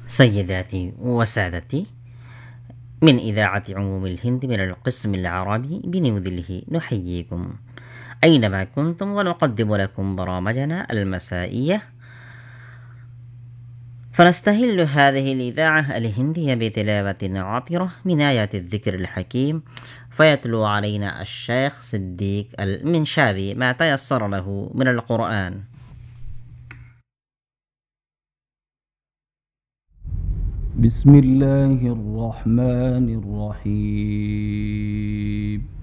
سيداتي وسادتي، من إذاعة عموم الهند من القسم العربي بنيودلهي نحييكم أينما كنتم، ونقدم لكم برامجنا المسائية. فنستهل هذه الإذاعة الهندية بتلاوة عطرة من آيات الذكر الحكيم، فيتلو علينا الشيخ صديق المنشاوي ما تيسر له من القرآن. بسم الله الرحمن الرحيم.